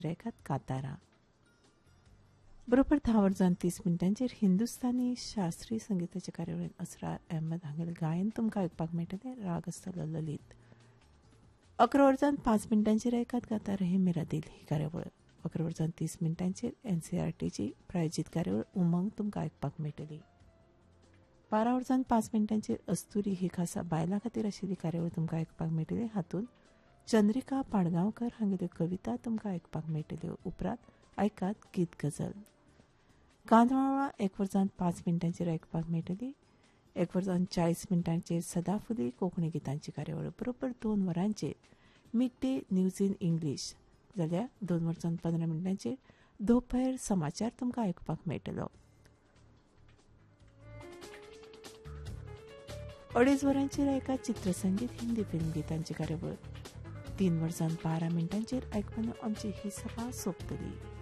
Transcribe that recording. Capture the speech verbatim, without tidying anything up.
रेखात कातारा. बरोबर धा वरां तीस मिनटांचेर हिंदुस्थानी शास्त्रीय संगीताचे कार्यावळीन असरार अहमद हांगेले गायन तुमकां आयकपाक मेळटलें. राग आसतलो ललीत. अकरा वरां पांच मिनटांचेर ऐकात कातार हे मेरा दिल ही कार्यावळ. अकरा वरां तीस मिनटांचेर एनसीआरटीची प्रायोजीत कार्यावळ उमंग तुमकां आयकपाक मेळटली. बारा वरां पांच मिनटांचेर अस्तुरी ही खासा बायलां खातीर आशिल्ली कार्यावळ तुमकां आयकपाक मेळटली. हातूंत चंद्रिका पाडगांवकर हांगेल्यो कविता तुमकां आयकपाक मेळटल्यो. उपरांत आयकात गीत गजल. कांदळां एक वरां पांच मिनटांचेर आयकपाक मेळटली. एक वरां चाळीस मिनटांचेर सदाफुली कोंकणी गितांची कार्यावळ. बरोबर दोन वरांचेर mid day news in English जाल्यार दोन वरां पंदरा मिनटांचेर दोपहर समाचार तुमकां आयकपाक मेळटलो. अडीच वरांचेर आयका चित्रसंगीत हिंदी फिल्म गितांची कार्यावळ. तीन वरां बारा मिनटांचेर आयकपानो आमची ही सभा सोंपतली.